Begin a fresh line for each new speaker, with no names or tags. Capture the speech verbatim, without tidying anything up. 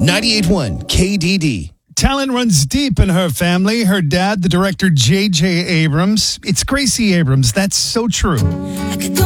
ninety-eight point one K D D.
Talent runs deep in her family. Her dad, the director J J Abrams. It's Gracie Abrams. That's so true.